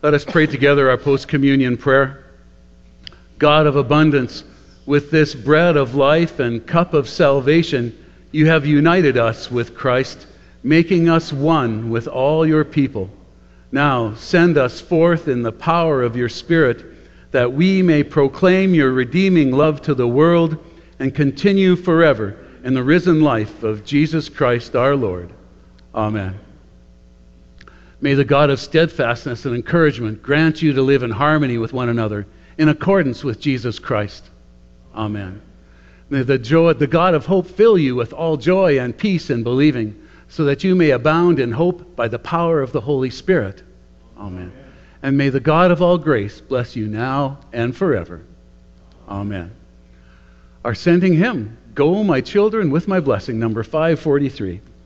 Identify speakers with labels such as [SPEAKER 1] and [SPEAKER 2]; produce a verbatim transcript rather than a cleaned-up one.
[SPEAKER 1] Let us pray together our post-communion prayer. God of abundance, with this bread of life and cup of salvation, you have united us with Christ, making us one with all your people. Now send us forth in the power of your Spirit, that we may proclaim your redeeming love to the world and continue forever in the risen life of Jesus Christ our Lord. Amen. May the God of steadfastness and encouragement grant you to live in harmony with one another, in accordance with Jesus Christ. Amen. May the joy, the God of hope fill you with all joy and peace in believing, so that you may abound in hope by the power of the Holy Spirit. Amen. And may the God of all grace bless you now and forever. Amen. Our sending hymn, Go, My Children, with My Blessing, number five forty-three.